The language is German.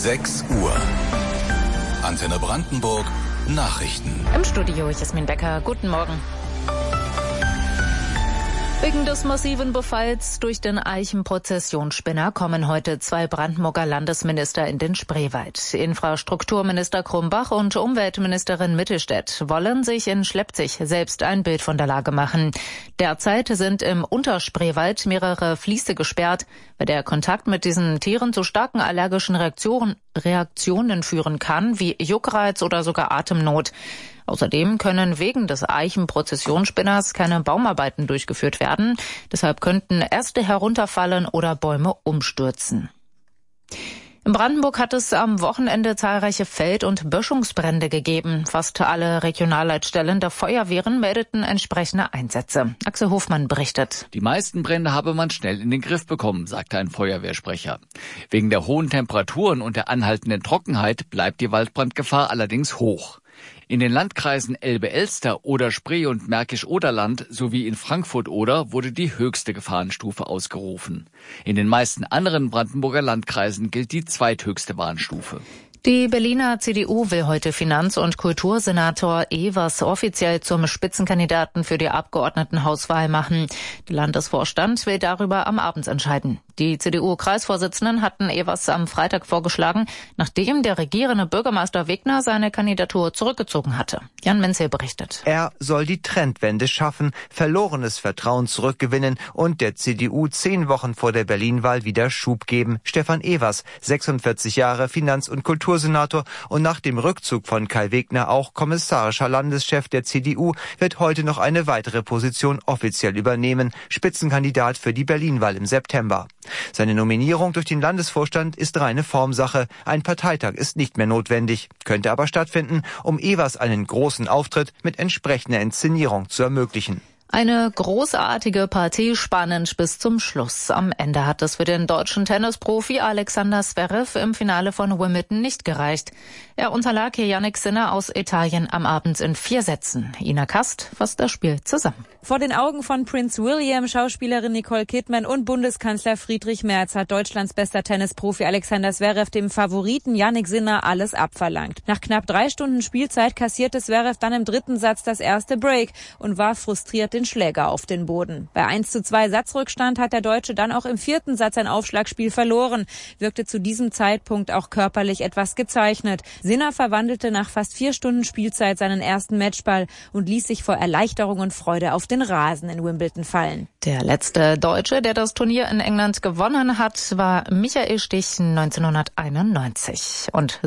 6 Uhr. Antenne Brandenburg, Nachrichten. Im Studio Jasmin Becker, guten Morgen. Wegen des massiven Befalls durch den Eichenprozessionsspinner kommen heute 2 Brandenburger Landesminister in den Spreewald. Infrastrukturminister Krumbach und Umweltministerin Mittelstädt wollen sich in Schleppzig selbst ein Bild von der Lage machen. Derzeit sind im Unterspreewald mehrere Fließe gesperrt, weil der Kontakt mit diesen Tieren zu starken allergischen Reaktionen führen kann, wie Juckreiz oder sogar Atemnot. Außerdem können wegen des Eichenprozessionsspinners keine Baumarbeiten durchgeführt werden. Deshalb könnten Äste herunterfallen oder Bäume umstürzen. In Brandenburg hat es am Wochenende zahlreiche Feld- und Böschungsbrände gegeben. Fast alle Regionalleitstellen der Feuerwehren meldeten entsprechende Einsätze. Axel Hofmann berichtet. Die meisten Brände habe man schnell in den Griff bekommen, sagte ein Feuerwehrsprecher. Wegen der hohen Temperaturen und der anhaltenden Trockenheit bleibt die Waldbrandgefahr allerdings hoch. In den Landkreisen Elbe-Elster, Oder-Spree und Märkisch-Oderland sowie in Frankfurt-Oder wurde die höchste Gefahrenstufe ausgerufen. In den meisten anderen Brandenburger Landkreisen gilt die zweithöchste Warnstufe. Die Berliner CDU will heute Finanz- und Kultursenator Evers offiziell zum Spitzenkandidaten für die Abgeordnetenhauswahl machen. Der Landesvorstand will darüber am Abend entscheiden. Die CDU-Kreisvorsitzenden hatten Evers am Freitag vorgeschlagen, nachdem der regierende Bürgermeister Wegner seine Kandidatur zurückgezogen hatte. Jan Menzel berichtet. Er soll die Trendwende schaffen, verlorenes Vertrauen zurückgewinnen und der CDU 10 Wochen vor der Berlin-Wahl wieder Schub geben. Stefan Evers, 46 Jahre, Finanz- und Kultursenator und nach dem Rückzug von Kai Wegner auch kommissarischer Landeschef der CDU, wird heute noch eine weitere Position offiziell übernehmen, Spitzenkandidat für die Berlin-Wahl im September. Seine Nominierung durch den Landesvorstand ist reine Formsache. Ein Parteitag ist nicht mehr notwendig, könnte aber stattfinden, um Evers einen großen Auftritt mit entsprechender Inszenierung zu ermöglichen. Eine großartige Partie, spannend bis zum Schluss. Am Ende hat es für den deutschen Tennisprofi Alexander Zverev im Finale von Wimbledon nicht gereicht. Er unterlag hier Jannik Sinner aus Italien am Abend in 4 Sätzen. Ina Kast fasst das Spiel zusammen. Vor den Augen von Prince William, Schauspielerin Nicole Kidman und Bundeskanzler Friedrich Merz hat Deutschlands bester Tennisprofi Alexander Zverev dem Favoriten Jannik Sinner alles abverlangt. Nach knapp 3 Stunden Spielzeit kassierte Zverev dann im 3. Satz das erste Break und warf frustriert den Schläger auf den Boden. Bei 1:2 Satzrückstand hat der Deutsche dann auch im 4. Satz ein Aufschlagspiel verloren, wirkte zu diesem Zeitpunkt auch körperlich etwas gezeichnet. Sinner verwandelte nach fast 4 Stunden Spielzeit seinen ersten Matchball und ließ sich vor Erleichterung und Freude auf den Rasen in Wimbledon fallen. Der letzte Deutsche, der das Turnier in England gewonnen hat, war Michael Stich 1991. Und